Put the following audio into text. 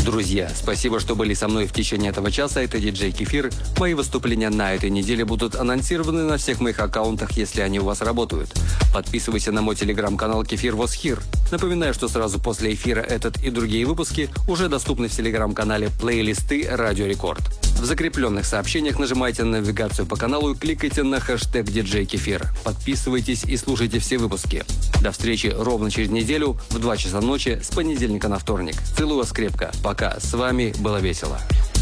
Друзья, спасибо, что были со мной в течение этого часа. Это диджей Кефир. Мои выступления на этой неделе будут анонсированы на всех моих аккаунтах, если они у вас работают. Подписывайся на мой телеграм-канал Кефир Was Here. Напоминаю, что сразу после эфира этот и другие выпуски уже доступны в телеграм-канале плейлисты Радио Рекорд. В закрепленных сообщениях нажимайте на навигацию по каналу и кликайте на хэштег диджей Кефир. Подписывайтесь и слушайте все выпуски. До встречи ровно через неделю в 2 часа ночи с понедельника на вторник. Целую вас крепко. Пока. С вами было весело.